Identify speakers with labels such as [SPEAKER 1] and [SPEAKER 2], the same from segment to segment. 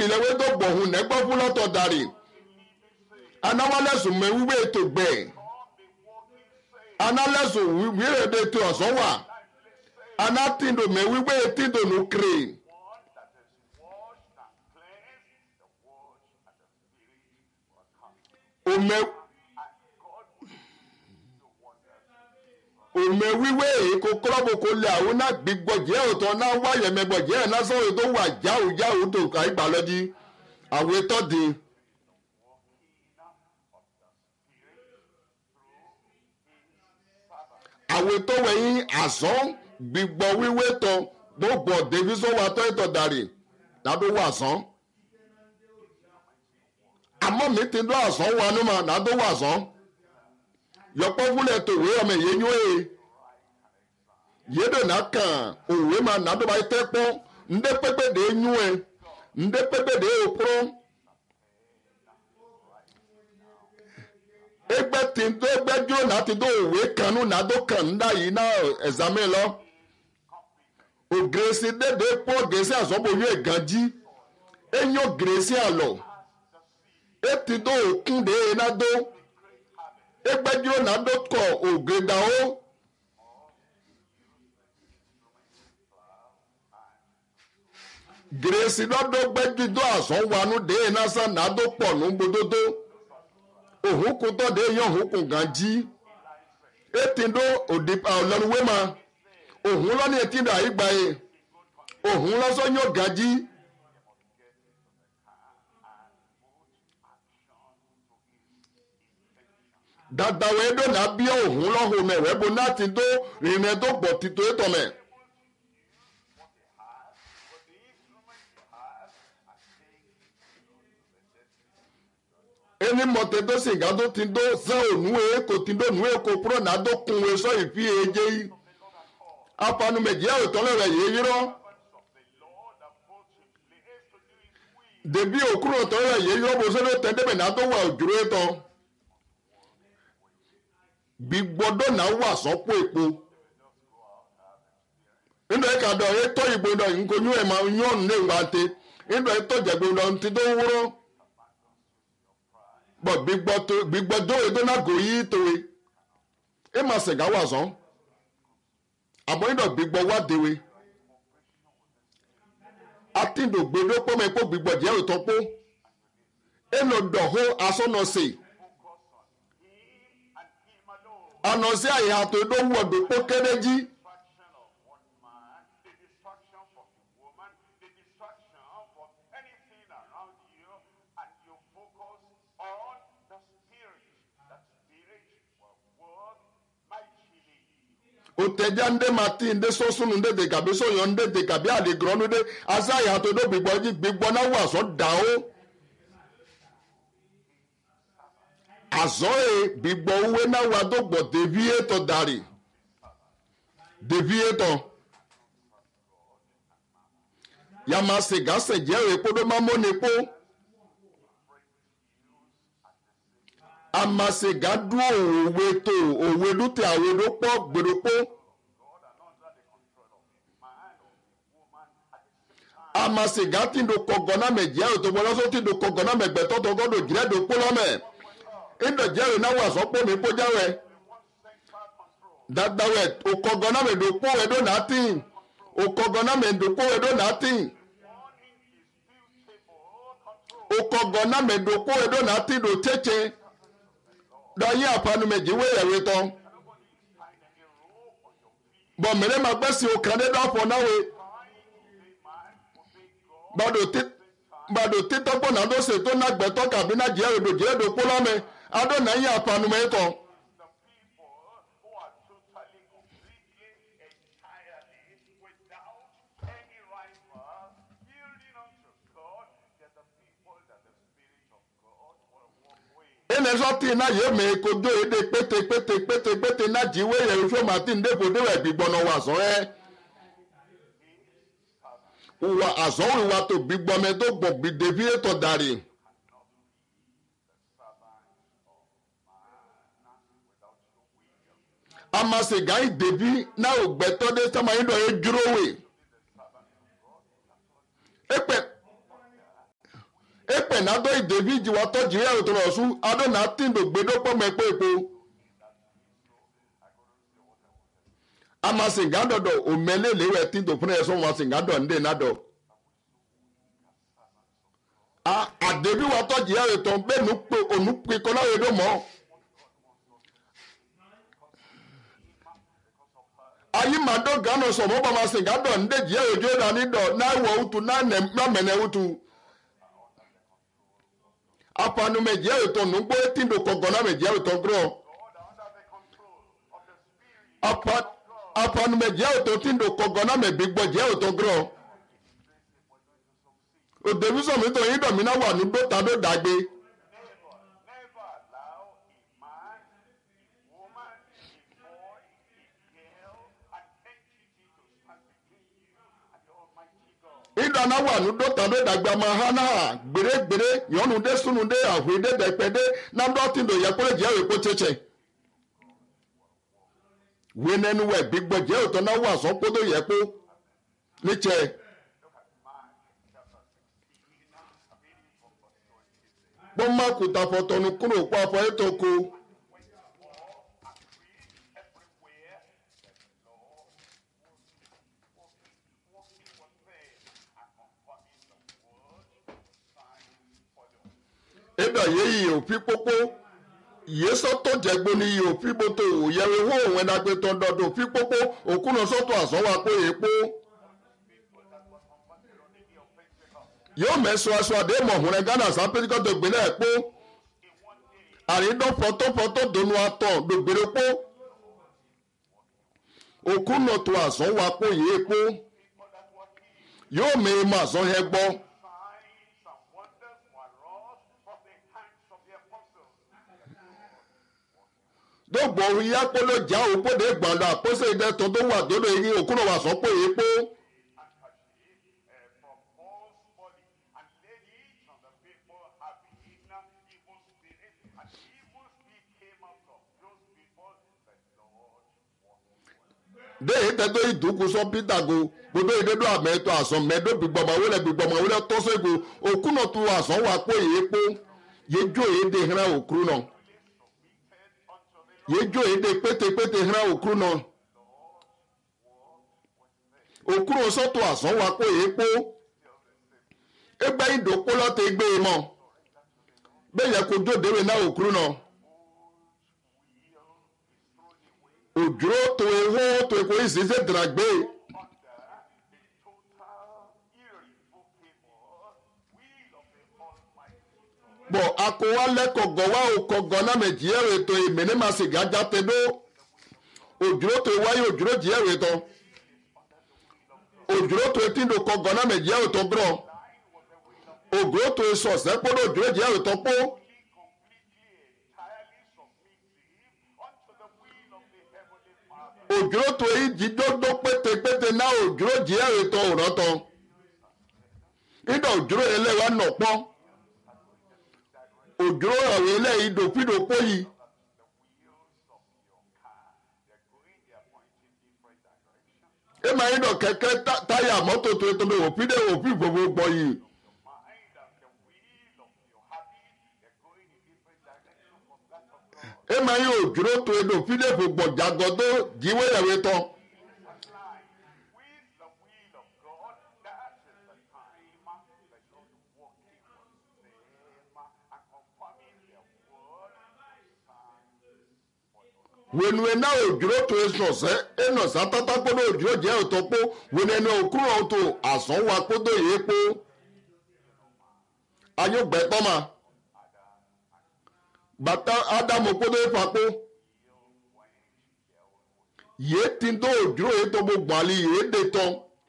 [SPEAKER 1] ilẹ̀ wé tó gbọ̀ hùn nẹ́gbọ́ fún lọ́tọ̀ dàrí anáwálẹ̀sùn mẹ́wúwé ètò gbẹ̀ análẹ̀sùn wíwèrèdè tó ọ̀sán wà anátìndò mẹ́wúwé tìndò nù kiri. Ome wíwé kò kọ́lọ́bù kò lè àwọn náà gbígbọ́jẹ́ òtọ́ náà wáyẹ̀ mẹ́gbọ́jẹ́ náà sọ̀rọ̀ tó wà jáwó tó kà ìgbà lọ́dí àwọn ètò di. Àwọn ètò wẹ̀yìn àsán gbígbọ́ wíwé tán gbogbo daviso wa tó ètò dàrí nàdó wà sán. Àmọ́ mi ti dún àsán wa ní ma nàdó wà sán. Yọ̀pọ̀ fúnlẹ̀ tó wé ọmọ yẹn yóò yé yédè náà kàn òwe máa nàdó bá tẹ́ pọ́n ndé pépé dé nyú ẹ ndé pépé dé òkúrọ́ ẹgbẹ́ tí tó ẹgbẹ́ jó náà ti dó òwe kanú nàdó kàn ńdá yìí náà ẹ̀zámé lọ ògèrèsì dédé pọ́ gèrèsì àsọ́bọ̀ yóò gànjí ẹ̀yìn ògèrèsì àlọ́ ètí dó òkun dé náà dó. Egbẹ́jọ́ náà dọ́kọ̀ ògèdà ó. Gèrèsì lọ́dọ̀ gbẹ́jọ́ àsán wanú dé násà náà dó pọ̀ ní gbódódó. Òhùnkùn tó dé yan òhùnkùn gan jí. Ètí dó òdì ọ̀lọ́nuwé ma. Òhùn lọ́ní etí dà ìgbà yẹ. Òhùn lọ́sọ́ yóò gan jí. Dada wo edo na bia ohun lọ́hùn mẹ́wẹ́ bo láti dó ìrìn tó gbọ̀ títò ètò mẹ́. Eni mọ̀tẹ́ tó sì gá tó ti dó sẹ́ ònú èkó ti dó ònú èkó kúrò náà dó kun èso ìfi èjé yìí. Apanu méjì ẹ̀ òtọ́lẹ̀ rẹ̀ yé yírọ́. Dèbí òkúrò òtọ́lẹ̀ rẹ̀ yé yírọ́ bó sọ́dọ̀ tẹ́ndẹ́bẹ̀ náà tó wà òjúrò ètò. Gbígbọ́dọ̀ náà wà sọ́pọ̀ èpo nínú ẹ̀ka dọ̀ ètò ìbò dọ̀ nkonyú ẹ̀ máa ń yọ̀n ní ìwà tẹ nínú ètò ìjẹ̀gbẹ̀ dọ̀ ti tó wúrọ́ bọ̀ gbígbọ́dọ̀ ètò náà gò yí tòwe ẹ̀ máa sẹ̀gá wà sọ́n àbọ̀ nínú gbígbọ́ wá dewe àtìndò gbèdó pọ́mọ ẹ̀kọ́ gbígbọ́ jẹ́ òtọ́pọ̀ ẹ̀ lọ dọ̀ hó asọ́nà sè. Ànọ̀sí àyàtọ̀ èdè owó ọ̀dọ̀ pọ̀ kéréjì. Òtẹ̀já ndé màtí ndé sọ́sùnù ndé dèkàbí sọ́yọ́ ndé dèkàbí àlègrọ́nù ndé àṣà àyàtọ̀ èdè gbígbọ́ náà wà sọ́ dà ó. Azɔe bigbɔ uwe na wa do gbɔ devie tɔ dari devie tɔ yamase gase jɛ ekpo do ma mo nekpo amase gadu owe to owe do te awe do kpɔ gbedokpo amase gati do kɔgɔna mɛ jɛ o to gbɔdɔ ti do kɔgɔna mɛ gbɛtɔ tɔ gɔdo jɛ do kpolɔ mɛ. Indo jẹ́rìí náà wà sọ́pọ̀ mi kó jáwẹ́ dadawẹ́ okọ̀gọ́nà mẹ́dọ̀pọ̀ ẹ̀dọ́ náà tì okọ̀gọ́nà mẹ́dọ̀pọ̀ ẹ̀dọ́ náà tì okọ̀gọ́nà mẹ́dọ̀pọ̀ ẹ̀dọ́ náà tì ló tẹ́tẹ́ dọ̀yìn àpanu méjìwé ẹ̀wé tán bọ̀ mẹ́rẹ́ máa gbẹ́sì òkàndé dọ́pọ̀ náà wé gbàdọ̀ títọ́pọ̀ náà tó ṣètò náà gbẹ̀tọ́ kàbí náà jẹ́ èdò jẹ́ èdò pọ́lọ́mẹ́ adó náà yẹ àpanu mẹ́tọ́. Ẹnẹ́sọ́tì náà yẹ mẹ́ kojú èdè pété náà jíwé yẹ oṣù màtí ndébò déwẹ̀ gbígbọ́nà wà sọ ẹ́. Wà àzọ́wò ìwà tó gbígbọ́mẹ tó gbọ̀ gbìdèbí ètò dàrí. Amasega ìdèbí náà ò gbẹ́tọ́ dé sọ́mọ yín dọ̀ yé dúró wè. ekpe na do David wa to jire o to lo su ado na tindo gbedo po me pe epo amasingado do omelele we tindo fun eso masingado nde na do a David wa to jire o to be nu pe onu pe ko lawe do mo ayi mado gano so mo ba masingado nde jire o jo da ni do na wo utu na ne mene utu apanu meje to nugbo tindo kogona meje to gro apanu meje to tindo kogona me bigbo je to gro o debi so mi to yin do mi na wa nu do ta do dagbe
[SPEAKER 2] Never allow a man, woman, a boy, a girl, an entity to stand between you and the Almighty God.
[SPEAKER 1] ida na wa nu do ta do dagbe ma ha na gbere yonu de sunu de ahwe de depede na do tindo ye ko je we ko cheche we nenu we bigbo je to na wa so podo ye ko ni che bọ́n má kùtà fọ̀tọ̀nù kúrò pa fọ ètò ko. ebe yeyi òfin pópó yìí sọ́tọ̀ jẹ́gbó ni òfin bótó òyẹ̀wò owó òun ẹ̀dàgbé tó ń dọ̀dọ̀ òfin pópó òkúnà sọ́tọ̀ àsọ́wọ́ àpò èèpo. yóò mẹ́sọ̀ aṣọ àdéhùn ọ̀hún rẹ̀ Ghana sápẹ́tíkọ́ tó gbélé ẹ̀ pọ́ àrídọ́ fọ́tọ́fọ́tọ́ donu atọ̀ gbègbèrè pọ́ òkúnà tó àsọ́wọ́ àpò yìí pọ́ yóò mẹ́ mọ́ àsọ́ yẹn gbọ́. dógbò orí apolo já òpóde gbàndà àpọ́sẹ̀ ìdẹ́tọ̀ tó wà dódò eré òkúnà wà sọ́pọ̀ yìí pọ́. de itedo iduku so Peter go gbogbo idedo ameto aso medo bigboma wole to so ego okuno tu aso wa po yepo yejo ede hran okru no yejo ede pete hran okru no okru so to aso wa po yepo egbe idoko lo te gbe mo be ye ko jo dewe na okru no òjò tó ewó tó epo ìṣiṣẹ́ dàgbé. bọ̀ akọwálẹ́kọ̀ gọ̀wá òkọ̀ gọ̀nà méjì ẹ̀rọ ètò ìmìnira máa sì gájá tẹ́dó òjò tó wáyé òjò jì ẹ̀rọ ètò òjò tó etí ń dòkọ̀ gọ̀nà méjì ẹ̀rọ tó gbọ́ òjò tó sọ̀sẹ́ pọ́ òjò jì ẹ̀rọ tó pọ́. òjò tó yí jíjọ́dọ́ pétépété náà òjò jí ẹ̀rọ tó òrán tán nígbà òjò ẹlẹ́wà nà pọ́ òjò ọ̀rọ̀ ẹlẹ́yìí dòpídòpó yìí ẹ máa ń dọ̀ kẹ́kẹ́ táyà mọ́tò tó tó lè òpídé òpí gbogbo gbọ́ yìí. ẹ máa ń yọ òjò tó edò fídé gbogbo jàgọ́dọ́ jíwé ẹ̀rọ tán. wenu ena òjò tó esọ̀sẹ́ ẹnọ̀sá tátá kpọ́dọ̀ òjò jẹ́ òtọ́ kpó wenu ẹni òkúrò tó àsánwó kpọ́dọ̀ yìí kpó ayọ̀gbẹ́ tọ́ma bàtà ádámù kpọ́dọ̀ yìí fà kpó yìí ti tó òjò yìí tó gbogbo àlì yìí dé tán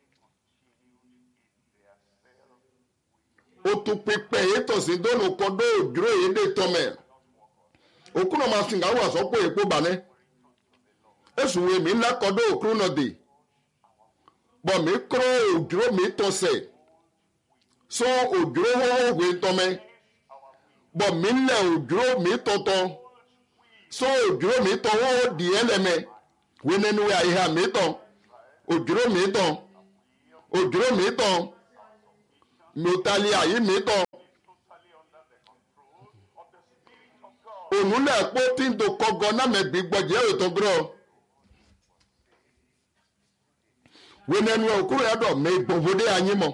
[SPEAKER 1] otu pípẹ́ yìí tọ̀ sí dónù kọ́dọ̀ òjò yìí dé tán mẹ́ òkúrò máa sìn káwọ́ àsọ́pọ̀ èkó bànẹ́. Esuwe mi ńlá kọ́dọ̀ òkúrò náà dé bọ̀ mi kúrò òjò mi tọ̀sẹ̀ sọ òjò hóhóhùn tọ́mẹ́ bọ̀ mi ńlẹ̀ òjò mi tọ̀tọ̀ sọ òjò mi tọ̀ hóhó di ẹlẹ́mẹ́ wẹ́nẹ́nuwé àyíká mi tọ̀ òjò mi tọ̀ òjò mi tọ̀ mọ̀tàlí àyí mi tọ̀ ònúlẹ̀ pọ́ tí ń do kọ́gọ́ náà mẹ́gbẹ́ gbọ́jẹ́ òtọ́ gbọ́. wẹ́nẹ́nu òkúrò yàtọ̀ mẹ́ gbọ̀nbọ̀dé anyi mọ́.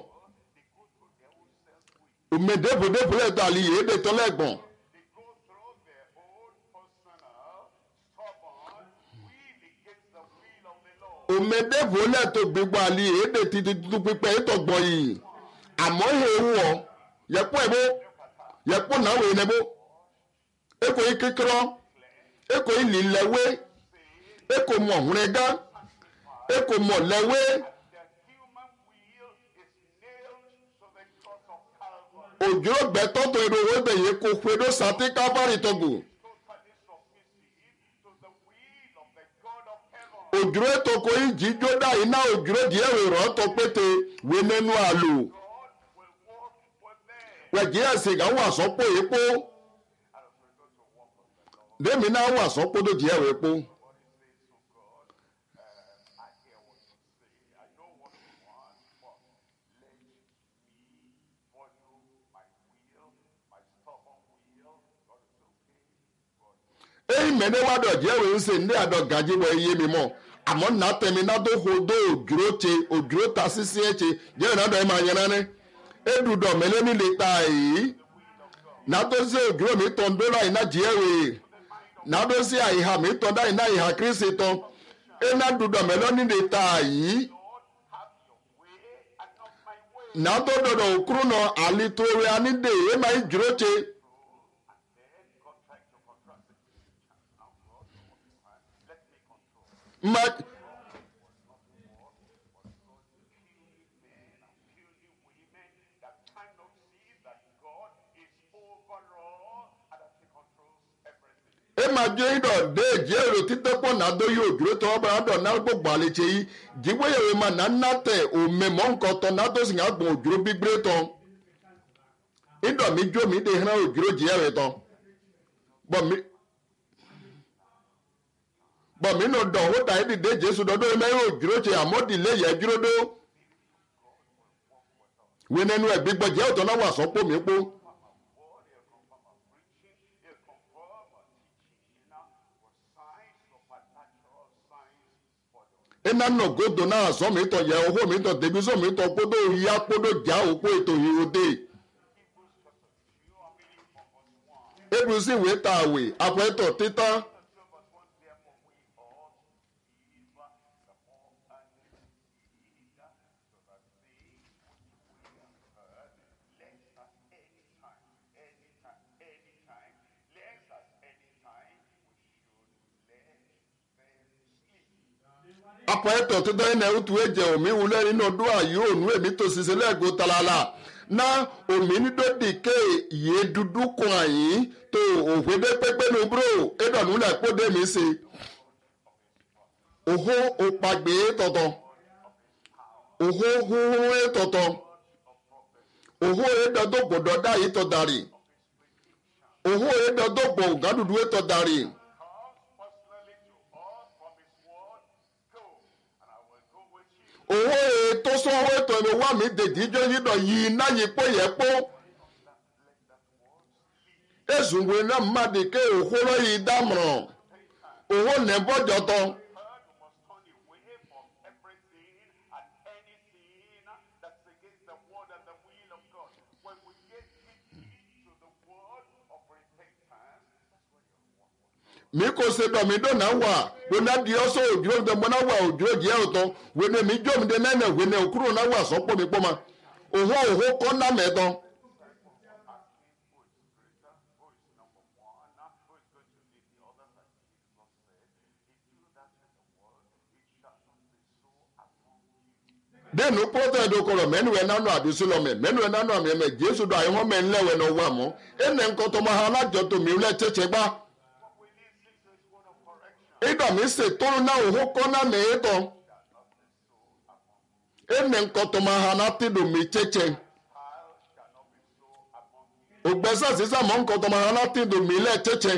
[SPEAKER 1] òmèdébòdébò lẹ́tọ̀ àlì yìí èdè tán lẹ́gbọ̀n.
[SPEAKER 2] They go through their own personal, stubborn will against the will of the Lord.
[SPEAKER 1] òmèdébò lẹ́tọ̀ gbígbọ́ àlì yìí èdè títí pípẹ́ ètò gbọ̀n yìí. àmọ́ ewu ọ yẹpọ̀ ẹ̀bó yẹpọ̀ náà wẹ̀ ẹ̀nẹ́bó. eko yìí kékeré eko yìí lílẹ̀wé eko mọ̀ ọ̀húnrẹ́gá eko mọ̀ lẹ́wé.
[SPEAKER 2] The human will is nailed to the cross of Calvary.
[SPEAKER 1] òjò gbẹtọ́ tó irú owó bẹ̀yẹ kó pedo sàtí káfárì tọ́gù.
[SPEAKER 2] Totally submissive to the will of the God of heaven.
[SPEAKER 1] òjò ètò kò yí jíjó dá iná òjò díẹ̀ rọ̀ tó pété wé nínú àlò.
[SPEAKER 2] God will walk with them.
[SPEAKER 1] wẹ̀jẹ̀ ẹ̀sìn kan wà sọ́pọ̀ èèpo
[SPEAKER 2] And as we go to walk with the Lord,
[SPEAKER 1] dèmi náà wà sọ́pọ̀ tó díẹ̀ rẹ̀ po.
[SPEAKER 2] somebody says, "Oh God, I hear what you say. I know what you want, but let me follow my will, my stubborn will." God is okay. God,
[SPEAKER 1] èyí mẹ́ni wá dọ̀ díẹ̀ rẹ̀ ń sè ní àdọ̀ gàjí wọ iye mi mọ́ àmọ́ nà tẹ̀mí náà tó ho dó òjò tse òjò ta sísí ẹ̀ tse díẹ̀ náà dọ̀ ẹ̀ máa yẹn náà ní. edu dọ̀ mẹ́lẹ́ ní lè ta èyí nà tó sí òjò mi tọ́ ń dọ́là yìí náà díẹ̀ rẹ̀ nà tó sí àyíhà mi tọ́ dá yìí náà ìhà kírísì tọ́ ẹ̀ náà dùdọ̀ mẹ́lẹ́ ní lè ta yìí.
[SPEAKER 2] Lord, have your way and not my way.
[SPEAKER 1] na to dodo okuru no alitore anide e mai juroche
[SPEAKER 2] Then God tried to contrast it. Now, God, let me control.
[SPEAKER 1] ma
[SPEAKER 2] That cannot see that God is overall and that He controls everything.
[SPEAKER 1] e ma jo ido de jero titepo na do yo juro to ba do na gbogbo aleche yi jigbo yewe ma na nate o memo nkan to na to sin agbon ojuro bigbre to ido mi jo mi de hran ojuro jere to bo mi no do ho ta idi de Jesu do do me ojuro che amodi le ye juro do we nenu e gbigbo je o to na wa so po mi po. Ena no godo na so mi to ye oho mi to debi so mi to podo ya podo ja opo eto hirode. Ebusi we ta we apo eto titan. Apo eto titan ene utu eje omi wule nínú ọdún ayi onu emi to sise lego talala na omi ni do dike ye dudu kun ayin to ohwede pepe no bro edo nu le pode mi se oho opagbe toto oho huhu toto oho edo do gbodo da yi to dari oho edo do gbo gadudu to dari owó ètò sanwó ètò ẹ̀mí wà mí dèjì jọ yídọ̀ yìí náà yìí pé yẹ pọ́ ezùnwé náà mmadì ké òhóró yìí dámọ̀ràn owó nẹ́bọ̀jọ̀ tán mi kò ṣe dọ̀mí dọ̀nà wà wọnà di ọsọ òjò dọ̀mọ́nà wà òjò jẹ́ ọ̀tọ̀ wọnà mi jọ́ mi dé nẹ́nẹ̀ wọnà òkúrò náà wà sọ́pọ̀ mi pọ́ ma òhó òhó kọ́ ná mẹ́tọ́. denu pọ́tẹ́ ìdókòrò mẹ́nuwẹ̀ nánú àdúsílọ́mẹ̀ mẹ́nuwẹ̀ nánú àmì ẹ̀mẹ̀ jésù dọ̀ àyẹ̀wò mẹ́nlẹ́wẹ̀ náà wà mọ́ ẹnẹ̀ nkọ́tọ́ máa ha alájọ tó mi lẹ́ tẹ́tẹ́ gbá. Ida mi se toro na oho kona me eto. Ene nkoto ma hanati do mi cheche. Ogbesa sisa mo nkoto ma hanati do mi le cheche.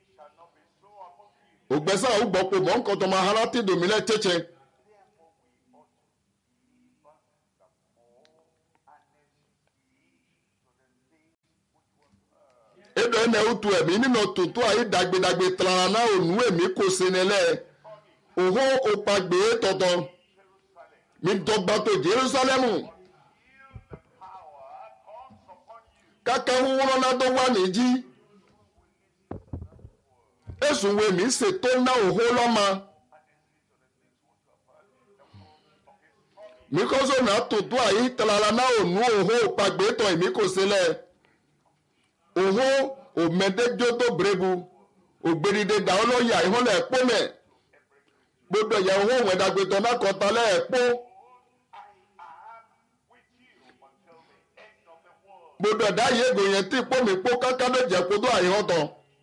[SPEAKER 1] Ogbesa ugbopo mo nkoto ma hanati do mi le cheche. Edo ene utu emi nínú tuntun ayé dàgbédàgbé tara náà ònú èmi kò sinilẹ̀ òhó òpàgbé tọ̀tọ̀ mi dọ́gba tó Jerúsálẹ́mù kákẹ́ wúwúrọ́ náà tó wà níjí èsùn wo mi ṣètò náà òhó lọ́mọ mi kọ́ sọ náà tuntun ayé tara náà ònú òhó òpàgbé tọ̀ èmi kò sinilẹ̀ òhó òmẹdẹjọ tó brebu ògbèrèdè dà ọlọ́yà ìhọ́lẹ̀ ẹ̀pọ́ mẹ́ gbogbo ẹ̀yà òhó òun ẹ̀dàgbẹ̀tọ̀ náà kọta lẹ́ẹ̀pọ́ gbogbo ẹ̀dá yéego yẹn tí pọ́ mi pọ́ kákádọ́jẹ̀ kótó àyíhọ́ tán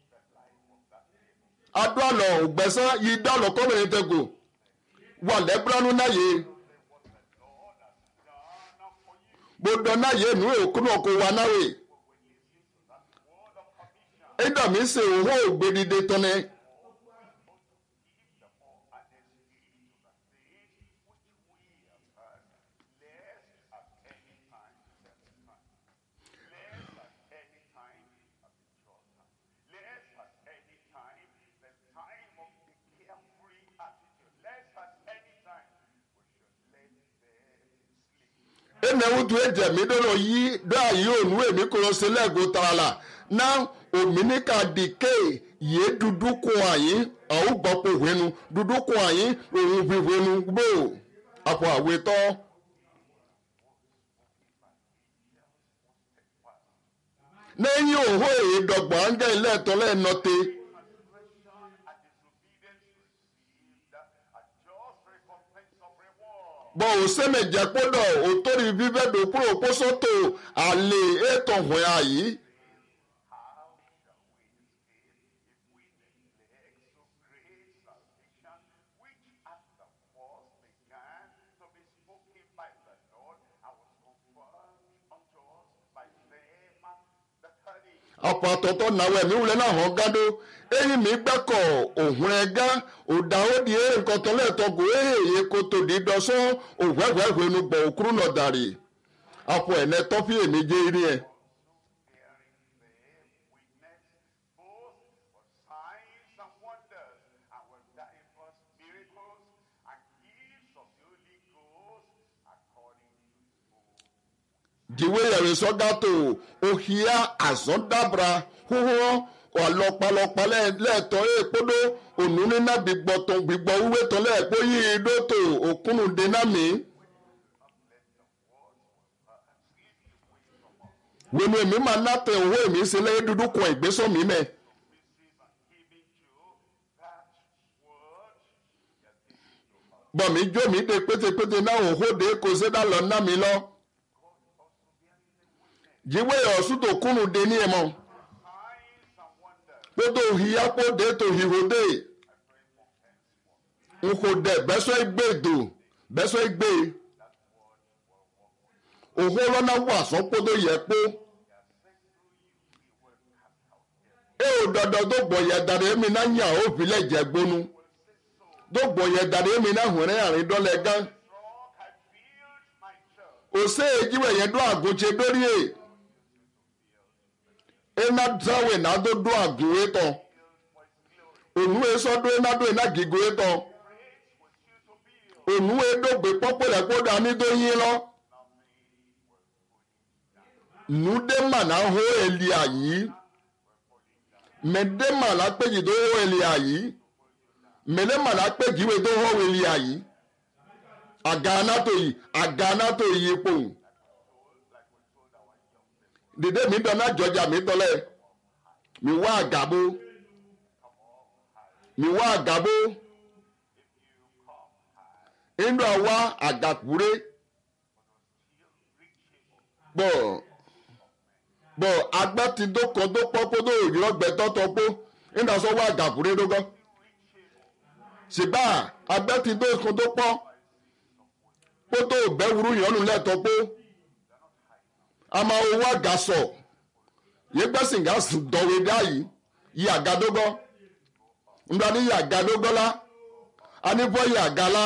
[SPEAKER 1] adó àlọ́ ògbẹ́sán yìí dá àlọ́ kọ́mìnrin tẹ́gò wà lẹ́bíránú náà yé gbogbo náà yé nù èkúnú ọkọ̀ wa náà wè. Ẹ̀dá mi ṣe òhó ògbèdìde tọ́ni. Ẹnẹ wutu ẹ̀jẹ̀ mi dọ́nà yí dọ́ àyè ònú èmi kò lọ sí lẹ́gùn tààlà náà. Òmìnira dìke yé dúdú kun àyín àwọn gbọ́pọ̀ òhwẹ́nu dúdú kun àyín òun fífẹ́nu gbò àpò àwetọ́. Lẹ́yìn òhó èyí dọ̀gbọ̀n áńgẹ́ ilé ẹ̀tọ́ lẹ́ẹ̀nọ́tẹ́. Bọ̀ òsèmẹ̀jẹ̀ kpọ́dọ̀ òtórí bíbẹ́ dòkúrò kósótò àlè ètò hùwẹ́ àyí. Àpò àtọ̀tọ̀ nàwọ̀ ẹ̀mí wulẹ̀ náà hàn gádó eyín mi gbẹ́kọ̀ òhun ẹ̀gá òdà òdì nǹkan tọ́lẹ̀ tọ́gò èyí kò tó di dọ́sán òhùwẹ́hùwẹ́ nu gbọ̀ òkúrú nà dàrí àpò ẹ̀nẹ́ tọ́fí èmi jẹ́ irí ẹ̀. Diwe yẹ̀rì sọ́gàtò òhìá àzọ́dàbra húhọ́ ọ̀lọ́pàlọ́pà lẹ́ẹ̀tọ́ èèpọ́dọ́ ònúnínà gbígbọ́tọ̀ gbígbọ́ wíwé tọ́ lẹ́ẹ̀pọ́ yìí dótò òkúnnù dénàmì. Wẹ́nu èmi máa látẹ̀ owó èmi sílẹ̀ dúdú kan ìgbésọ̀ mi mẹ́. Bọ̀mí jó mi dé pétépété náà òhóde kò sédà lọ ná mi lọ. Jíwé ọ̀sùn tó kúnnù dé ní ẹ̀mọ́. Kótó òhìyá kó dé tó hìhòdé. Nkò dẹ̀ bẹ́sọ̀ ìgbé dò bẹ́sọ̀ ìgbé. Òhó lọ́nà wà sọ́kótó yẹ pé. Eo dọ̀dọ̀ tó gbọ̀ yẹ dàdé mi náà yàn ó filẹ̀ jẹ gbónú. Tó gbọ̀ yẹ dàdé mi náà hùrẹ́ àrin dọ́lẹ̀ gán. Òsè èjìwẹ̀ yẹn dún àgùnṣe dórí è. Ena drawe na do àgùnwé tán. Ònú esọ́dún ena do ena gígùwé tán. Ònú edógbè pọ́pọ́lẹ̀ kó dání tó yín lọ. Nùdémà náà hó èlì àyí. Mẹ̀démà lápèjì tó hó èlì àyí. Mẹ̀démà lápèjì wé tó hó èlì àyí. Àgànà tó yí pò. Dìde mi dọ́nà jọjà mi tọ́lẹ̀. Mi wá àgàbó. Inú àwa àgàkúré. Bọ̀ agbẹ́ ti dókan tó pọ́ kó tó òyìnbó gbẹ tọ́tọ́ pó. Inú àṣọ wá àgàkúré dógọ́. Ṣìbá agbẹ́ ti dókan tó pọ́. Kó tó bẹ́wúrú yọ̀ọ́nù lẹ́tọ́ pó. A máa owó àgàsọ̀. Yé gbẹ́sìn gà dọ̀wé dá yìí. Yí àgàdógọ́. Ndọ́ ní yí àgàdógọ́ lá. A ní bọ́ yí àgàlá.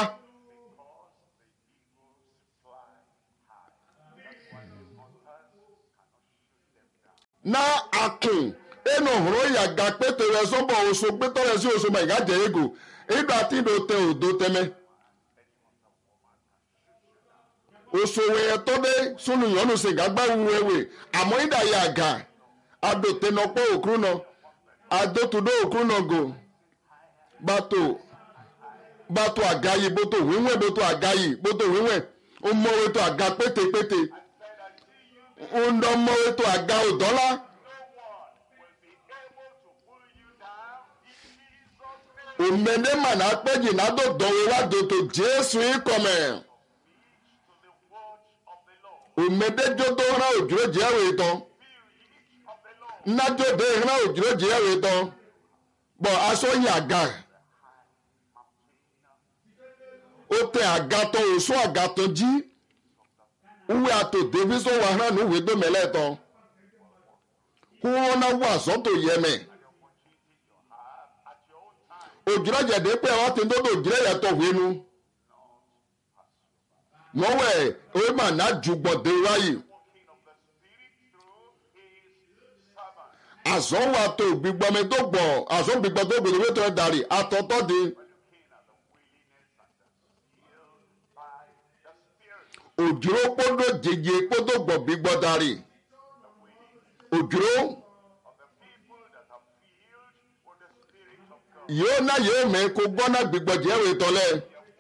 [SPEAKER 1] Na akùn enu hụrụ ya ga kpetere sọmbọ oso kpetọrọ si oso ma ga jere ego ịdọ ati do te odo teme oso wee tọde sunu yọnu si gagba wuwewe amọ ịda ya ga adote nọkpọ okru nọ adotudo okru nọ go bato agayi boto wiwe boto agayi boto wiwe umowe to aga pete undomowe to aga odola umene mana peji na do dowe wa do to Jesu ikome umede jodo ra ojuro jewe ton na jode ra ojuro jewe ton bo aso yaga ó tẹ àgàtọ̀ òṣù àgàtọ̀ jí uwe àtò daviso wà hàn ní ìwé dòmẹ́lẹ̀ tán kó wọn náà wà sọ́tò yẹmẹ̀ òjìrẹ́ jẹ̀dẹ́ pé wọ́n ti ń dọ́dọ̀ òjìrẹ́ yàtọ̀ wẹ́nu wọ́n wẹ̀ orí mà náà ju gbọ̀dẹ̀ ráyè àzọ́ wà tó gbígbọ́mi tó gbọ̀ àzọ́ gbígbọ́ tó gbòdò wẹ́tọ̀ ẹ̀ dàrí àtọ̀tọ̀ di. Òjòrò kpọ́dọ̀ jẹjẹ kpọ́dọ̀ gbọ̀bí gbọ́dárì òjòrò yóò ná yóò mẹ́ kó gbọ́ná gbígbọ́jẹ́ ẹ̀rọ ìtọ́lẹ̀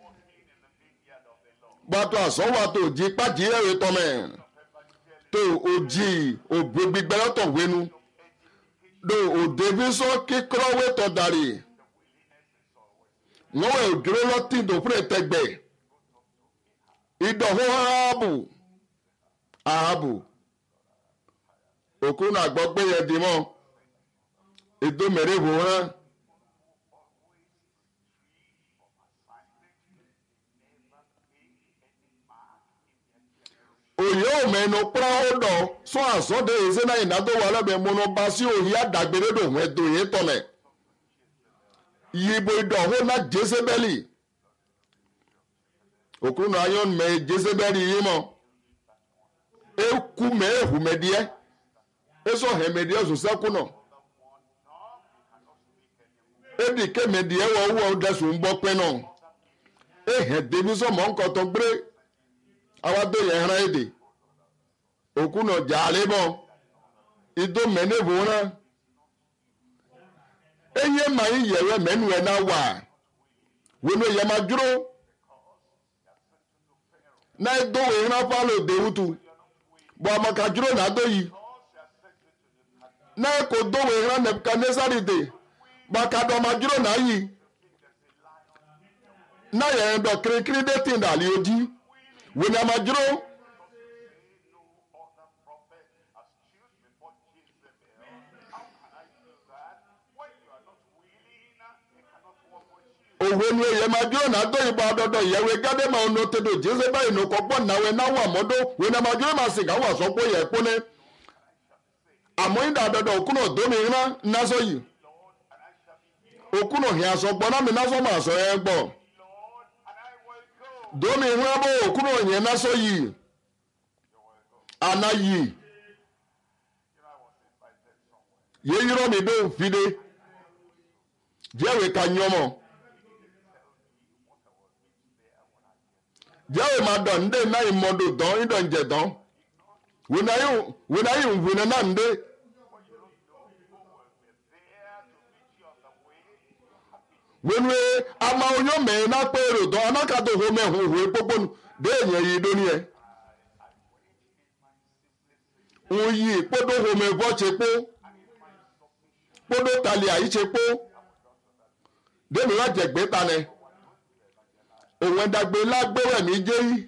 [SPEAKER 1] gbàtọ̀ àsọ̀wà tó jí pàjì ẹ̀rọ ìtọ́mẹ̀ tó òjì ògbó gbígbẹ́rẹ́tọ̀ wẹ́nu tó òdèbísọ́ kíkọ́rọ́wé tọ́ dárì wọ́n wẹ̀ òjòrò lọ́tì tó fún ẹ̀tẹ́gbẹ̀. Ìdọ̀hún Ahabu òkú náà gbọ́ pé yẹ dìmọ́ ètò mẹ́rẹ́ wò hàn òye òmẹ́nu pàrọ̀dọ̀ sọ àsọdẹ̀ èsè náà ìnádó wà lẹ́bẹ̀ẹ́ mọ́nà bá sí òye àdàgbèrèdò òun ẹ̀dọ̀ òye tọ̀lẹ̀ yìbò ìdọ̀hún náà Jésébẹ́lì. Okunu ayon me Jezebeli yimo eku me ehumedie eso hemedie so sekuno edi ke medie wo desu nbo pe no ehe debi so mo nko to gbre awado ye ran ede okuno jale bo ido mene bona eye mai yewe menu e na wa wono ye majuro na edowe ìran fálò dèwútu bọ̀ àmọ̀kàjúrò náà dóyì na kò dówe ìran Nebukadnesari dè bàkàdọ̀ àmàjúrò náà yìí náà yẹn dọ̀ kirikiri dé tì ndàlí ojì wò ní àmàjúrò. Òwe ni èyẹ máa dúró náà tó ìbọn àdọ́dọ̀ ìyẹ̀wé gádé máa ń notedo Jésébẹ́lì ní kọ́pọ̀ náwó náwó àmọ́dó wọ́n náà máa dúró máa sì káwọ́ àsọ́pọ̀ yẹ kúnẹ́. Àmọ́ ìdá àdọ́dọ̀ òkúnà dómi rán násọ yìí. Òkúnà hìn àsọ̀gbọ́ náà mi násọ máa sọ ẹ gbọ́. Dómi rán bó òkúnà yẹn násọ yìí. Àná yìí. Yé yírọ̀ mi dó fide. Jẹ́wèé ka nyọ́mọ̀. Jẹ́wèé máa dọ̀ ndé náà ìmọ̀dò dán ìdọ̀ ǹjẹ̀ dán. Wònáyì wòná náà ndé. Wònúwe àmà oyó mẹ́rin náà pé èrò dán anákàtò home ẹ̀hún òhùn pópó dé èèyàn yìí dóní ẹ̀. Wọ́n yí kpódó home ẹ̀fọ́ ṣe pó. Kpódó tali àyí ṣe pó. Dèmi wá jẹ̀gbé tanẹ̀. Òun ẹ̀dàgbé lágbéwẹ̀ mi jẹ́ yìí.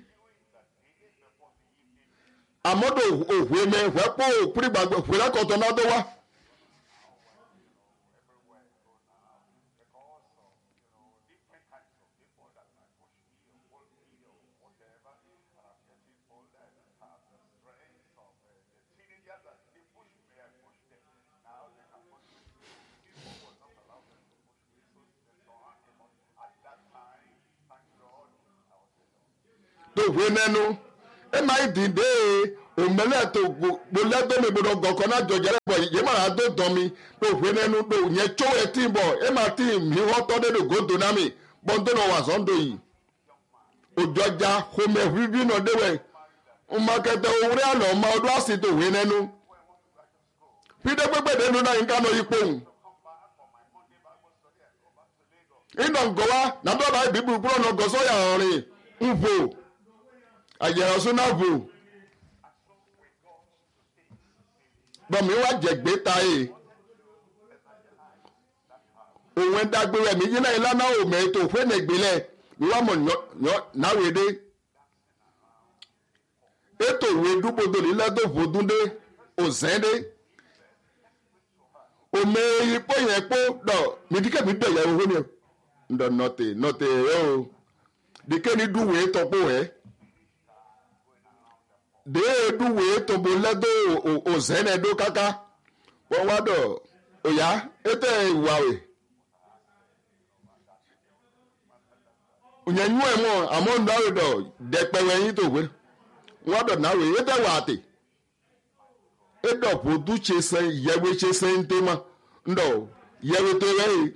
[SPEAKER 1] Àmọ́dò òhùn ẹ̀mẹ̀ ìwẹ́ pọ̀ òkúrì gbàgbé òhùn ẹ̀kọ́tọ̀ náà tó wá. Òhùn ẹ̀nẹ́nu ẹ̀ máa dìde òmẹlẹ tó gbolẹdọ mi gbọ́dọ̀ gọkọ náà jọjẹrẹ bọ yìí máa dó dán mi tó fún ẹnu tó yẹn tó ẹ tí bọ ẹ máa tí mi wọ́n tọ́ dédò gòdò náà mi bọ́ńdó náà wà sọ́ńdọ̀ yìí òjọjà homer fífi náà déwẹ̀ ọmọkẹtẹ òwúrẹ́ àná ọmọ ọdún àsì tó wé nẹnu fídé pépèdé nu náà nǹkan náà yí pòun iná ngọwa nàdọ́dà ìbíbu kúrò náà gọ́sọ́yà ọ̀rìn ń fò àyẹ̀rọ̀ súná fò. Bọ̀mí wá jẹ̀gbé ta yìí. Òun ẹ̀dágbére ẹ̀mí yín náà ìlànà òmè ètò òfin ìgbélẹ̀ ìwà mọ̀ náwédé. Ètò ìwé dúgbòdò nílẹ̀ tó fòdúndé òsèndé. Òmè ipò yẹn pọ̀ dọ̀ mìdíkẹ́mi dọ̀ yẹ owó ni o. Ndọ̀ nọ̀tẹ̀ ẹ̀ o. Dìkẹ́ ni dúwèé tọ́pọ̀ ẹ̀. Dee duwe tobo ledo ozene do kaka wọn wá dọ òyà ètò ìwàwẹ ònyẹnyú ẹ mọ àmọ ndọrọ dọ dẹpẹwẹ yín tó wẹ wọn dọ náwẹ ètò ìwàtẹ ètò fòdú tse sẹ yẹwẹ tse sẹ ń tẹ ma ndọ yẹwẹ tó wẹ yìí.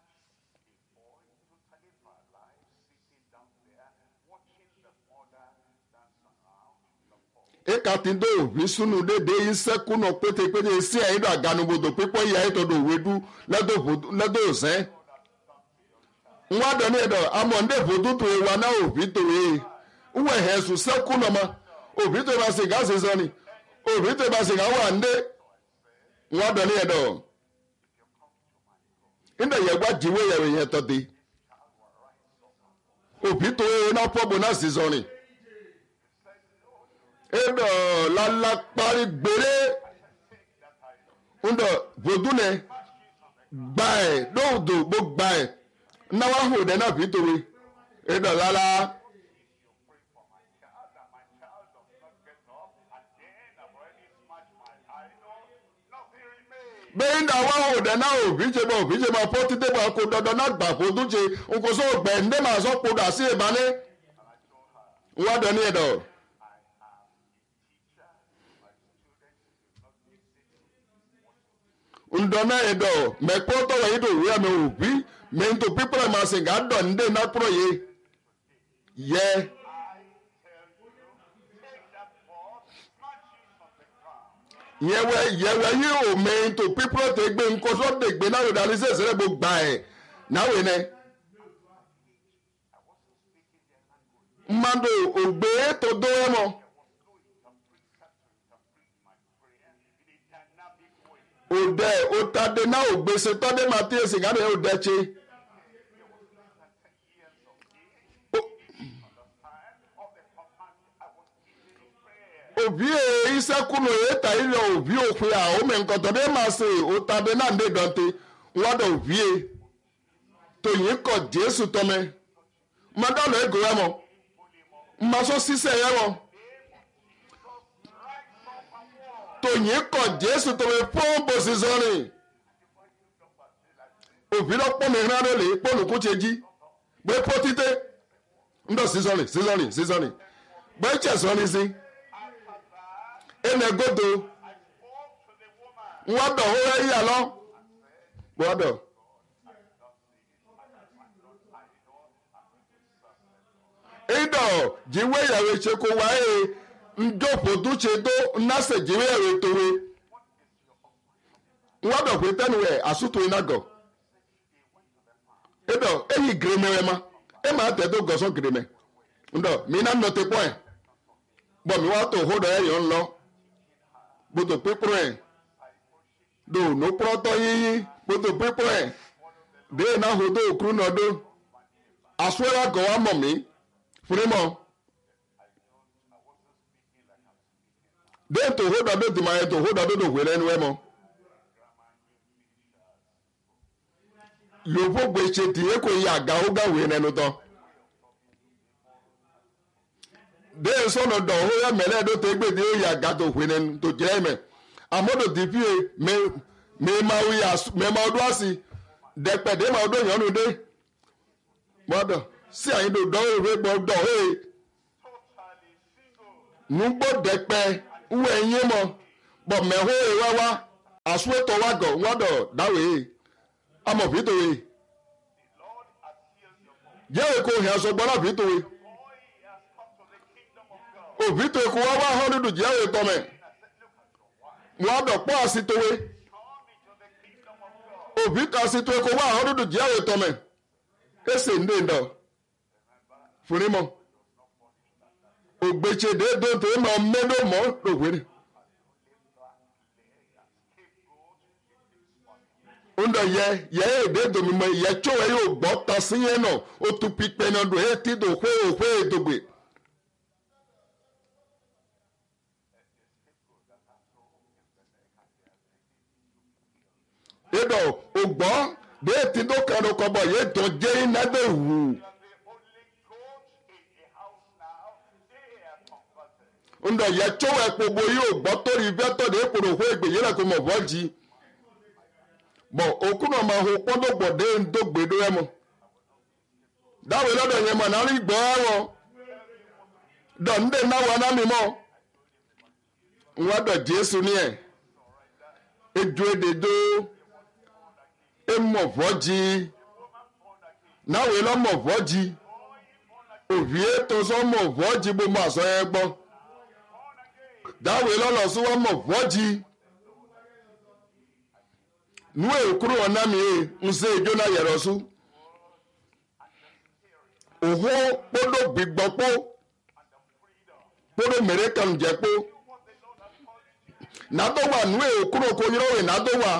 [SPEAKER 1] Ekatindo visunu dede isekuna pété esi ẹyin do aganubodo pípọ yìí ẹyin tó do wedu lẹdọ ọsẹ nwadọ ní ẹdọ amọ ndé fodu tó wa náà òbí tó yé wọ ẹhẹsùn sẹkùnà ma òbí tó bá sìgá sísọ ni òbí tó bá sìgá wà ndé nwadọ ní ẹdọ ndé yẹgba jíwé yẹrẹ yẹn tọ́ di òbí tó yé náà pọ́bù náà sísọ ni. Edo lala kpari gbere ndo vodune gbae dodo bo gbae nawa ho de na fitowe edo lala bẹ́ẹ̀ ní àwọn òde náà òbí ṣe máa fọ́ títí bá kó dandan náà gbà kó tún ṣe nkoso ọgbẹ́ ndé máa sọ kó dà sí ìbáni wọ́n dẹ̀ ní ẹ̀dọ̀. Ndona edo mekpoto wa ido we me obi me into people ma sing ado nde na pro ye ye yewe yi o me into people te gbe nko so de gbe na ro dalise sere bo gba e na we ne mando ogbe to do mo òdẹ òtàdé náà ò gbèsè tọ́dé Matthias gánà ò dẹ́che. Òbí ìsẹ́kùnù ètà ilẹ̀ òbí òfin àwọn nkọ̀tọ̀dé máa ṣe òtàdé náà ndé dọ̀ntè wọ́n dọ̀ òbí tòyìn kọ̀ Jésù tọ́mẹ́ mọ́dọ̀lọ́ ègò yẹn mọ́ mmasọ́ sísẹ̀ yẹn mọ́. Tòyìn kọ̀ Jésù tó wẹ́ fún bòsí sọ́ni òbí lọ pọ́n mi rán lè pọ́nù kó ṣe jí gbé pótíté ńdọ̀ sísọ́ni gbé ìṣẹ̀ sọ́ni sí ẹnẹ gòdò wọ́n dọ̀ ó rẹ́ yíyà lọ wọ́n dọ̀. Ìdọ̀ jíwé ìyàwó ṣe kó wáyé ndófò tó ṣe tó násè jíwé ẹ̀rọ towe wọ́n dọ̀ pé tẹ́nuwẹ̀ àsútò iná gọ̀ ẹ̀dọ̀ ẹ̀yìn gírẹ́mẹ́ rẹ̀ ma ẹ̀ máa tẹ̀ tó gọ̀ọ́sọ̀ gírẹ́mẹ́ ndọ̀ mí náà nọ tẹ pọ́ ẹ̀ bọ̀ mi wá tó hódọ̀ ẹ̀ yọ̀ ń lọ gbọdọ̀ pípọ̀ ẹ̀ dò ní pọ́tọ́ yíyí gbọdọ̀ pípọ̀ ẹ̀ dé náà hódọ̀ òkúrú náà dó àsúwẹ́rẹ́ gọ̀ wá mọ̀ mí fúnimọ̀. Den to hold on to my to hold on to where any mo. Yo fo gbe se ti e ko ya ga o ga we nenu to. De so no do ho ya mele do te gbe de o ya ga to we nenu to je me. Amodo di fi me ma wi as me ma odo asi de pe de ma odo yan nu de. Modo si ayin do we gbo do he. Nu gbo de pe uwe nye mo bo me ho wa asweto wa go wado dawe amo bitowe je ko he so gbona bitowe o bitowe ko wa hodu je we to me wado po asitowe o bito asitowe ko wa hodu je we to me ese ndendo funimo ogbeche de do to ma medo mo dogwere unda ye de do mi mo ye cho e yo gbo ta sin yen no o tu pipe na do e ti do hwe dogbe edo ogbo de ti do kan ko bo ye do je na de wu unda ye cho e pobo yo gbo to ri ve to de poro hwe egbe ye la ko mo boji bo okuno ma ho podo gbode ndogbedo emo dawe lodo yen ma na ri gbo awo do nde na wa na mi mo nwa do Jesu ni eju ededo emo voji na we lo mo voji ovie to so mo voji bo ma so egbo dawe lo lo so mo voji nuwe okuru ona mi nse jona yerosu oho podo gbigbopo podo merekan jepo nado wa nuwe okuru ko yirowe nado wa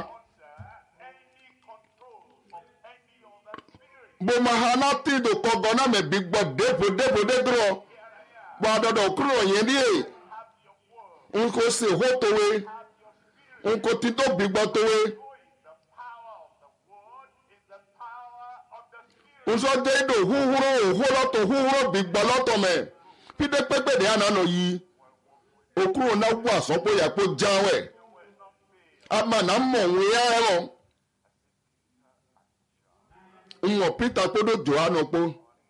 [SPEAKER 1] bo mahana ti do kogona me bigbo depo dro bo dodo okuru yen bi nko se hotowe nko ti to gbigbo towe uso dedo huhuro bigboloto me pide pepe de anano yi okuro na wa so po ya po jawe ama na mo nwe ya ero nwo Peter podo Johannu po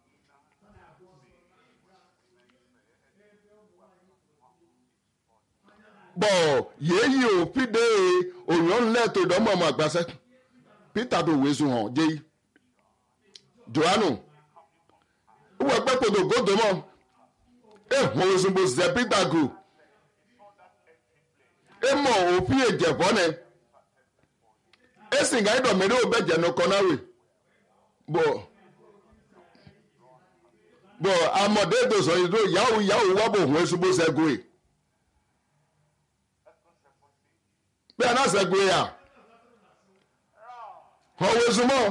[SPEAKER 1] bo yeyi o pide oyon le to do mo agbase Peter do wezu han jeyi Johannu uwe pe kodo godo mo mo zumbo ze Peter go mo opi ejefo ne esinga ido mere obeje no konawe bo amode do so ido yawo wa bo ho zumbo ze go be na ze go ya ho wezumo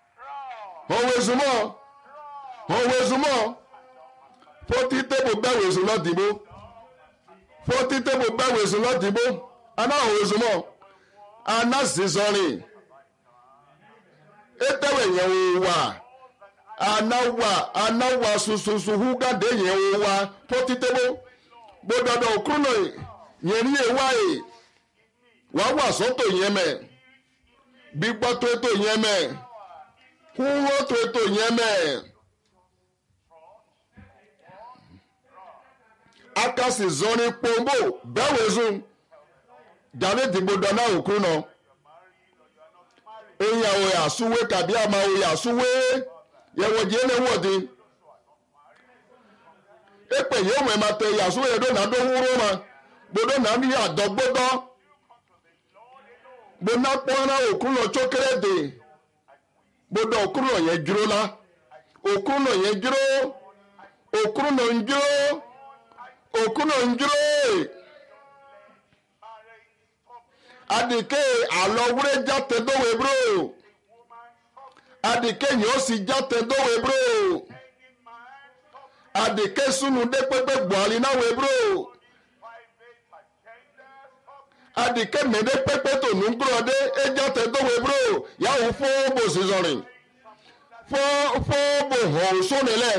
[SPEAKER 1] Owezumo 40 table bawezu lodibo 40 table bawezu lodibo ana owezumo ana zizori etewe yen wa ana wa sususu huga de yen wa 40 table bododo okuno yen ri ewa wa soto yen me gbigbo to yen me huwo to yen me akasi zori pombo bewezu jale digbodo na okuno eya o ya suwe kabi ama o ya suwe yewo je le wodi epe ye we ma te ya suwe do na do wuro ma bodo na mi adogbodo bona pona okuno chokerede bodo okuno yen juro la okuno yen juro okuno njuro adike alowure jate dowe bro adike yo si jate dowe bro adike sunu de pepe gbali na we bro adike mede pepe to nungro de e jate dowe bro ya wo fo bo sizorin fo bo ho so nele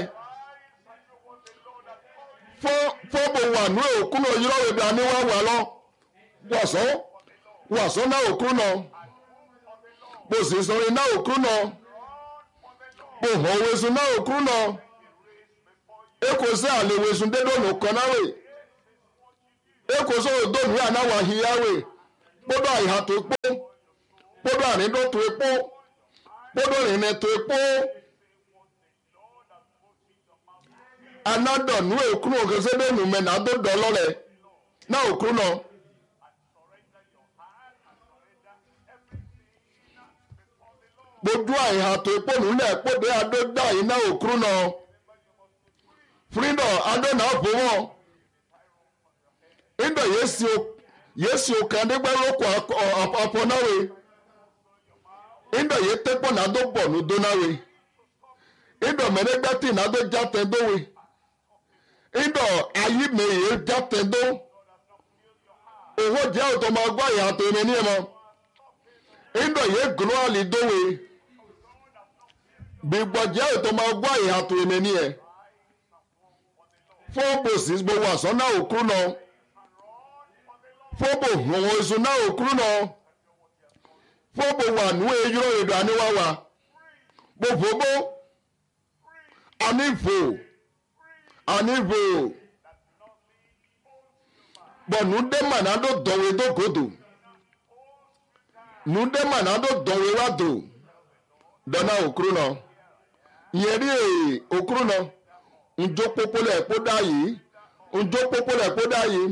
[SPEAKER 1] fo bo wa nu okuno yiro we bi ani wa lo waso na okuno bo sizorin na okuno bo ho wezu na okuno eko se alewezu de do no konawe ekoso odonu ya na wahiyawe kpodo iha to epo kpodo arindo to epo kpodo rine to epo anado nu ekunu okesede nu me na do dolore na okunu no gbogbo àìhà tó epo nílẹ̀ pòdé adódà iná òkúrú náà freedom adónà fowó indò yéésì òkè adégbèrèkọ ọpọnáwé indò yé tẹpọ nàdó bọ nùdónáwé indò mẹrẹgbẹtì nàdó jàtẹdówé indò ayímẹyẹ jàtẹdó owó jẹ òtọmọgbọ àìhà tó ẹni ní ẹmọ indò yé gùnú àlìdówé. Bigbọjẹ ètò máa gbọ́ ìhàtò ìmẹ̀ni ẹ̀ fọ́ọ̀bù sí gbogbo àṣọ náà òkúrú náà fọ́ọ̀bù àwọn èso náà òkúrú náà fọ́ọ̀bù wà ní ejúrò èdè àníwáwá gbogbo ànífò bọ̀ nùdẹ́mànádó dọ̀wé dógòdò nùdẹ́mànádó dọ̀wé wádò dọ́nà òkúrú náà. Yẹ̀rí òkúrú náà njó pópólẹ̀ kó dá yìí njó pópólẹ̀ kó dá yìí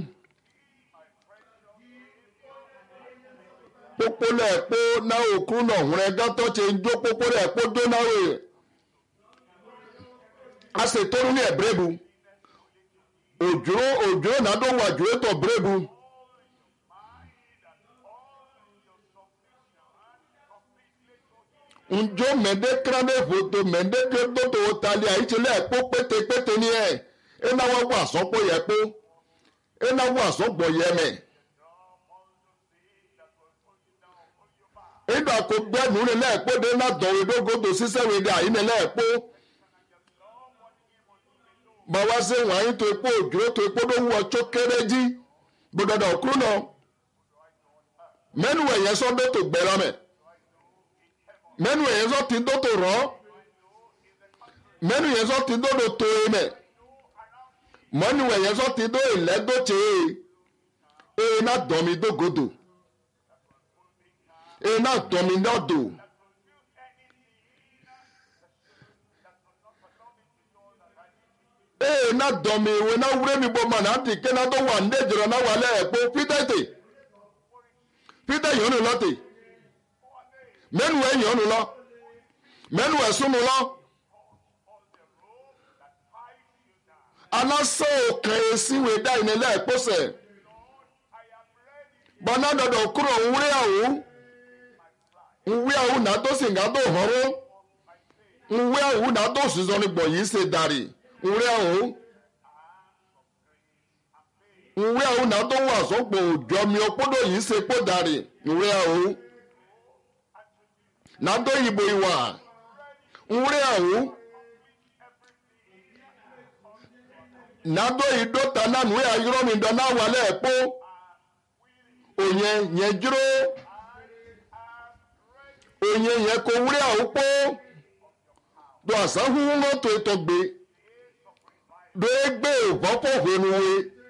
[SPEAKER 1] pópólẹ̀ kó náà òkúrú náà hùrẹ́ gátọ́ ṣe njó pópólẹ̀ kó dó náà rè a sì tóru ní ẹ̀bírẹ́bù òjò náà tó wà jù ètò bírẹ́bù. Njo mende krane foto mende dodo tali aichele po pete ni e na wa so po ye po na wa so gbo ye me ida ko gbe nu le po de na do dogo do sise we da ine le po ba wa se wa yin to epo ojo to epo do wo chokereji bododo okru no menu we ye so do to gbe la me mẹ́nu yẹn sọ ti dótò rọ́ mẹ́nu yẹn sọ ti dótò tó emẹ̀ mọ́nu yẹn sọ ti dó ìlẹ́dọ̀tì ẹ̀ náà dọ̀mí dógodò ẹ̀ náà dọ̀mí nọ́dò ẹ̀ náà dọ̀mí ìwé náà wúrẹ́ mi bọ́ mọ̀ náà ti ké náà tó wà ní ìjọba náà wà lẹ́ẹ̀kọ́ Peter yóò nù lọ́tì. Mẹ́nu ẹ̀yìn ọ̀nù lọ mẹ́nu ẹ̀sùnmù lọ alásán òkè síwé dá ìnílẹ̀ ẹ̀pọ̀sẹ̀ bọ́nà dọ̀dọ̀ kúrò nwé àwù náà tó sì ń gàdó họ́rọ́ nwé àwù náà tó sì sọ́ni gbọ̀ yìí ṣe dàrí nwé àwù náà tó wà sọ́gbọ̀ òjò mi ọpọ́dọ̀ yìí ṣe pọ̀ dàrí nwé àwù. Nado yibo iwa nwere ahụ nado idota na nwe ayiro mi ndo na wale epo onye nyejiro onye ye ko nwere ahụ po do asahu ngo to etogbe do egbe opopo hwenuwe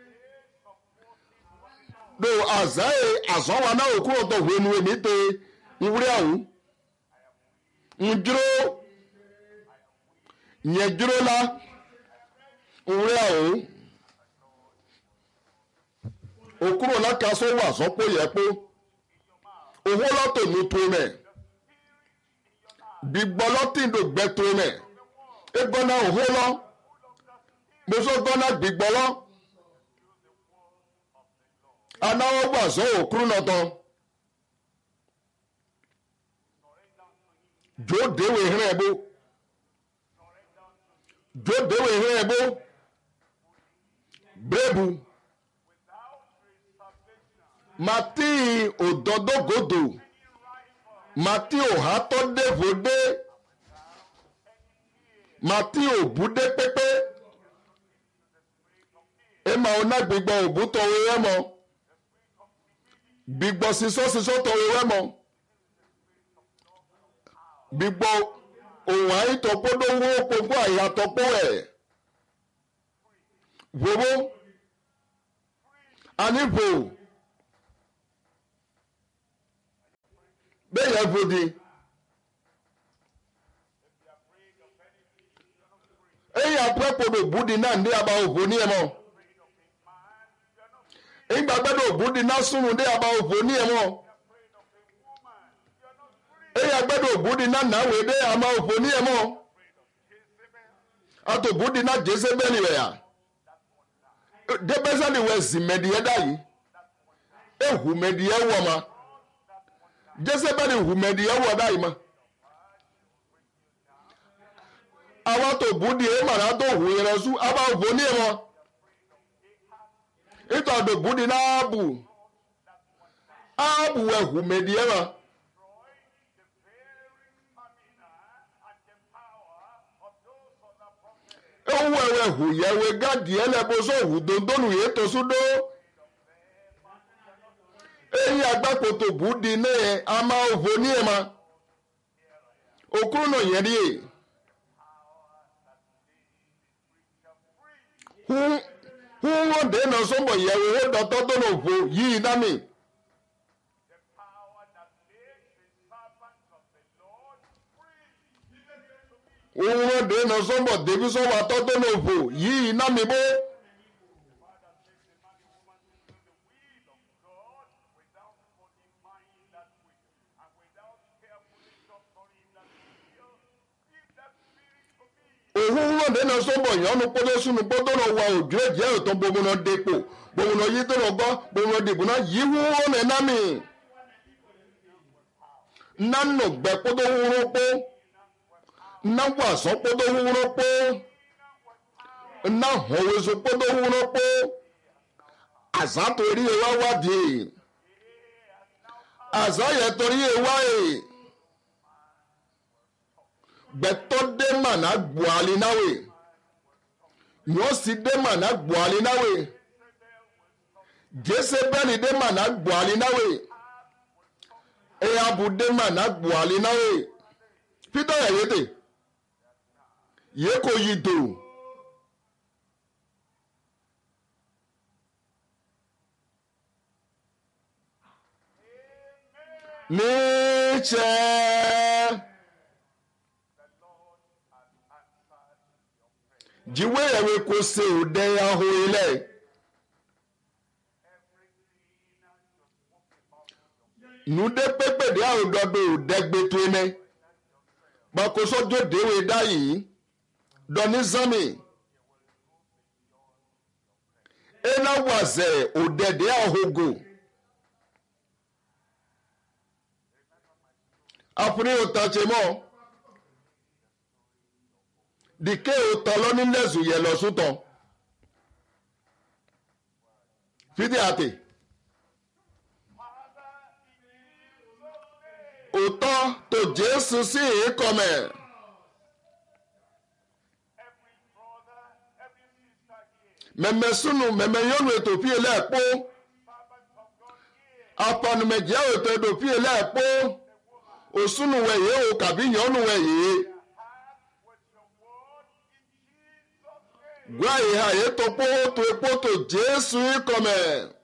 [SPEAKER 1] do azae azowa na okuro to hwenuwe nite nwere ahụ njiro nyejiro la nwere ahụ okuro la kaso wa sopo yepo owo loto nu to me bigbolotin do gbe to me egbona owo lo boso gbona bigbolo anawo wa so okuro loto jo dewe here ebo brebu mati ododogodo mati ohato devode mati obude pepe ema ona gbigbo obuto wewe mo gbigbo siso to wewe mo gbigbo òun àìtọ́pọ́dọ́ owó gbogbo àyàtọ́pọ́ ẹ̀ wòwó anivo bẹ́ẹ̀ fòdì ẹ̀yìn apẹ́pọ̀dọ̀ búdi náà ndé aba òfò ní ẹ̀mọ́ ẹ̀yìn gbàgbẹ́dọ̀ búdi náà súnmù ndé aba òfò ní ẹ̀mọ́ ẹ̀yìn agbẹ́dọ̀ búdi náà náwó dé ama òfò ní ẹ̀mọ́ àtò búdi náà jẹ́sẹ̀ bẹ́ẹ̀ ni wẹ̀ yà débẹ́sẹ̀ ni wẹ̀ sì mẹ́dìyẹ dá yìí ehu mẹ́dìyẹ wọ̀ ma jẹ́sẹ̀ bẹ́ẹ̀ ni hu mẹ́dìyẹ wọ̀ dá yìí ma. Àwọn tó búdi ẹ̀ màrà tó hù yẹn lọ́sùn àbá òfò ní ẹ̀mọ́ ìtọ́jú búdi náà bù ábù ẹ̀hù mẹ́dìyẹ ma. Ewu ẹ̀wẹ̀ hù yẹ̀wẹ̀ gádì ẹlẹ́bọ̀sọ̀ hù dòndónù yẹn tó súdó. Èyí agbákòtò búdi náà a máa òfò ní ẹ̀ma. Òkúrò náà yẹn rí e. Húnwó dènà sọ́mbọ̀ yẹ̀wò ó dọ̀tọ́ tó lò fò yìí dámì. Húnwó dènà sọ́mbọ̀ dèbí sọ́wọ́ àtọ́ tó lò fò yìí námì bó. Òhun wọn dènà sọ́mbọ̀ yọ̀ọ́nù pọ́tọ́ sínú pọ́tọ́ lọ wà òjò ẹ̀jẹ̀ ọ̀tọ́ gbogbo dèpò gbogbo yìí tó lọ gbọ́ gbogbo dìbò náà yìí wúwo nẹ̀ námì. Nánà gbẹ pọ́tọ́ wúwo pó náwó àsán pọ́tọ́ wúwo pó náà hànwéso pọ́tọ́ wúwo pó àṣà torí ewa wádìí àṣà yẹ torí ewa ẹ̀. Gbẹ̀tọ́ dé màná gbòálì náwè yóò sì dé màná gbòálì náwè Jésébẹ́lì dé màná gbòálì náwè Éhábù dé màná gbòálì náwè Peter yẹ̀yẹ́tẹ̀ yẹ kò yí dò níṣẹ́. Jiwe ewe kò se òde ahò ilẹ̀. Nude pépè dé àwòdọ́dọ̀ òdẹ́gbẹ̀tò ẹnẹ́. Gbàkóso jòdèwé dá yìí. Dọ́ní zami. Ena wàzẹ̀ òdẹ̀dẹ̀ àhògò. Àfúní òtàchè mọ́. Dike òtọ́lọ́ nílẹ̀sù yẹ lọ sútọ̀. Fídí àtè. Òtọ́ tó Jésù sí ìkọmẹ̀. Mẹ̀mẹ̀ súnù mẹ̀mẹ̀ yọ́nù ètò fi ẹlẹ́ẹ̀pó. Apọ̀nùmẹ̀jẹ́ ètò ètò fi ẹlẹ́ẹ̀pó. Òsúnù wẹ̀yẹ́ o kàbí yọ́nù wẹ̀yẹ́. Gwa ìhà yẹ tó pọ́wọ́ tó epo tó Jésù ìkọmẹ̀.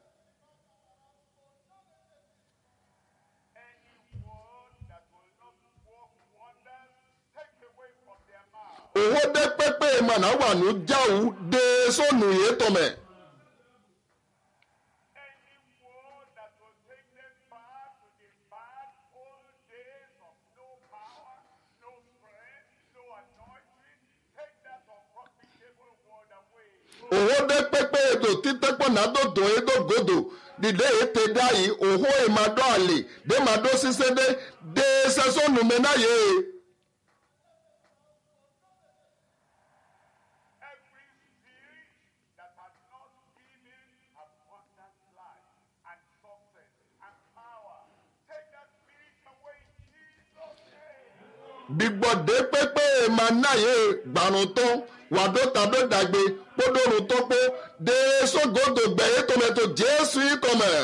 [SPEAKER 1] Òwò dé pépé màná wà ní jáwù dé sónù yẹ tọmẹ̀. Òwò dé pépé ètò títẹ́pọ̀ nádòdò èdògòdò dìde ètè dáyìí òwò ìmàdọ́ àlè dé màdọ́ sísẹ́dé dé sẹ́sọ́nù mẹ́náyé. Dìgbọ̀dé pépé mànáyé gbàrún tán wàdó tàdó dàgbé kpódòrò tọ́kpó dé sógòdò gbẹ̀yé tòmẹ̀tò Jésù ìkọmẹ̀.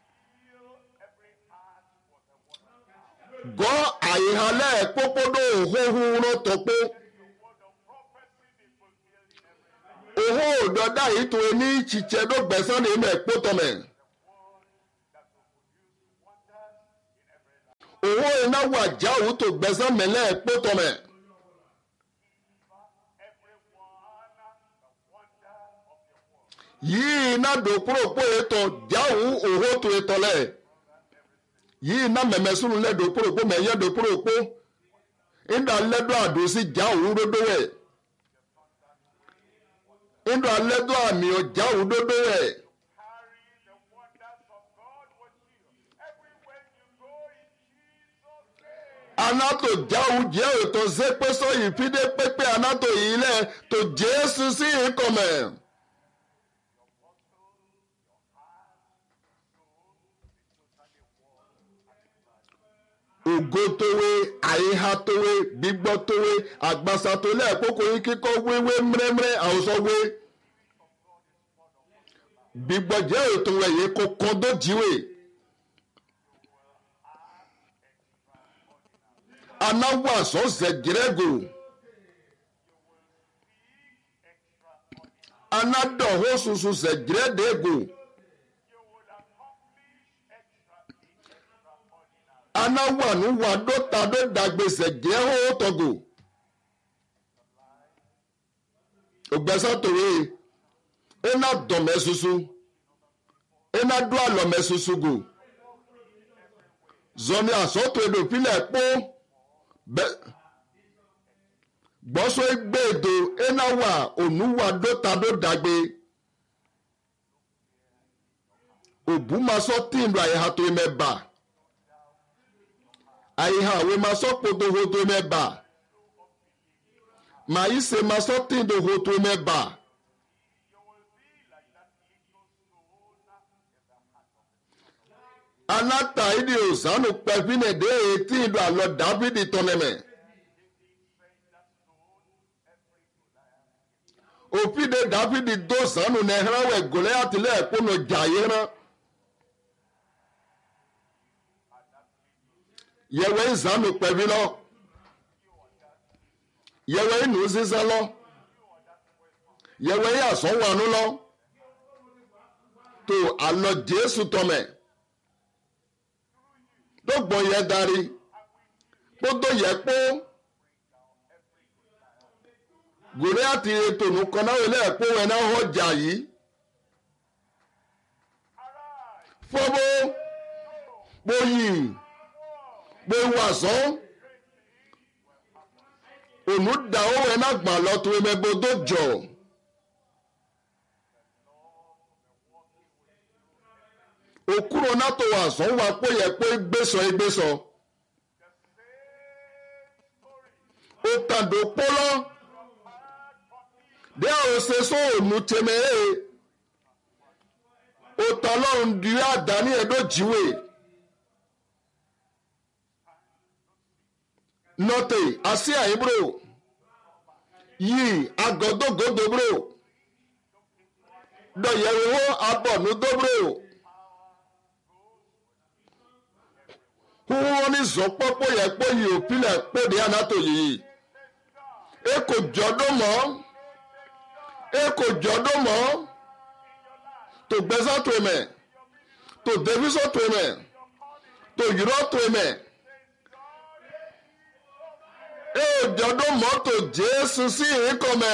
[SPEAKER 1] Gọ́ àyíhalẹ̀ kpókpódò òhóhùrò tọ́kpó. Òhó o dọ̀dá yìí tó ní ìtsitsẹ́ ló gbẹ̀sán ní ìmọ̀ ẹ̀kpó tọ̀mẹ̀. Owó iná wà já òwú tó gbẹ̀sán mẹ́lẹ̀ ẹ̀kpó tọ̀mẹ̀. Yìí iná dòkúròkpó ètò já òwú òwò tó ètò lẹ̀. Yìí iná mẹ̀mẹ́sùn lẹ̀ dòkúròkpó mẹ̀yẹ́ dòkúròkpó. Ìdá lẹ́dọ̀ àdùsí já òwú dodo wẹ̀. Ìdá lẹ́dọ̀ àmì ọ̀já òwú dodo wẹ̀. Anato jáwù jẹ́ ètò zépésọ́ yìí fídé pépé anato yìí lẹ̀ tó Jésù sí ìkọ̀mẹ̀. Ògo tówe, àyíká tówe, gbígbọ́ tówe, àgbàsá tó lẹ́ẹ̀kókò yín kíkọ́ wéwé mìrẹ́mìrẹ́ àwòsàn wé. Gbígbọ́ jẹ́ ètò ẹ̀yẹ kó kán tó jíwèé. Anawo asọsẹ jirego anadọho susu sẹ jiredego anawo anuwa dota do dagbe sẹ jireho tọgo ògbẹ́sà tòwe ena dọmẹ susu ena do alọmẹ susu go zọmi asọtò edofilẹ kpó. Gbọ́sọ̀ gbèdò enawa onuwa dota do dagbe òbúmasọ tìǹbù àyíká tó mẹ́ba àyíká àwẹ masọ kpodoho tó mẹ́ba màá ṣe masọ tìǹbù tó mẹ́ba anata ìdí òsánù pẹ̀fínẹ̀dé tìǹbù àlọ́ Dáfídì tọ́nẹ̀mẹ̀. Òfìdè Dáfídì tó sànù ní ẹ̀hán wẹ̀ Gòlíátì lẹ́ẹ̀kúnnù jàyé rán. Yẹ̀wẹ̀ ìsànù pẹ̀bí lọ. Yẹ̀wẹ̀ ìnù sísá lọ. Yẹ̀wẹ̀ ìyàsọ́wọ́nù lọ. Tó àlọ́ Jésù tọ́mẹ̀. Tó gbọ́ yẹ darí. Kó tó yẹ kpó. Gòlíátì ètò nìkan náà wọlé ẹ̀kọ́ wọn náà họ jà yìí. Fọ́bó gboyìn gbowàsán ònú da owó ẹ̀ náà gbà lọ́tọ́ ẹ̀mẹ́gbọ́dọ̀ jọ. Òkúrò náà tó wàsán wà pé yẹ pé gbèsò. Ó tàdó pọ́lọ́. Bí a ò ṣe sọ ònú tẹmẹ òtọ́ ọlọ́run di àdáni ẹ̀dọ́ jíwè nọ́tẹ̀ àṣì àyíbro yìí agọ́dọ́gọ́dọ́bro dọ̀yẹ̀wò abọ̀nùdọ́bro wọ́n ní zọ́pọ́pọ́ yẹ pé yìí òpìlẹ̀ pòdé ànátò yìí èkó jọ́dọ̀ mọ́. Eko jọdọ mọ tó gbẹsà tó mẹ tó dẹbísọ tó mẹ tó yúrọ tó mẹ jọdọ mọ tó Jésù sí ìkọmẹ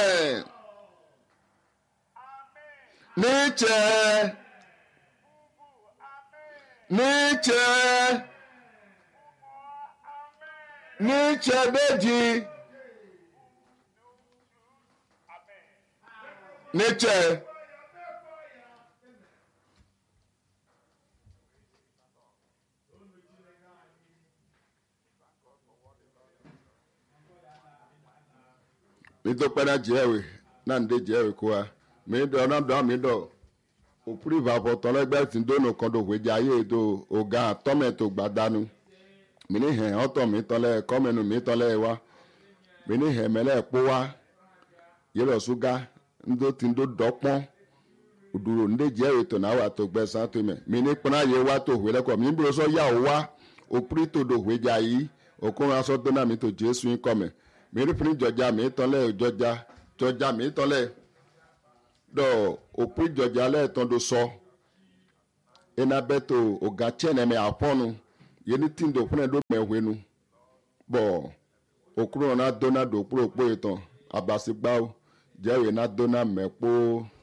[SPEAKER 1] nítsẹ déjì. Nature. Mi to pena jewe na nde jewe kwa mi do na do mi do o priva bo ton legbe tin do no kan do we jaye do oga tomato gbadanu mi ni he o to mi ton le komenu mi ton le wa mi ni he mele po wa yelo suga ndo ti ndo dọ́pọ́n òdúró ndé jẹ́ ètò náà wà tó gbẹ sáà tó mẹ́ mi ní pọ́nà yẹ wá tó hùwẹ́ lẹ́kọ̀ọ́ mi ń bọ̀ sọ yà ó wá òprí tó do hùwẹ́ jà yìí òkúrun aṣọ tó náà mi tó Jésù yín kọ́ mẹ́ mi rí fún jọjà mi tọ́lẹ̀ jọjà mi tọ́lẹ̀ do opri jojale tondo so ena beto ogache na me aponu yeni tindo pune do mehwenu bo okuro na dona do pro po itan abasi gbawo je we na dona mepo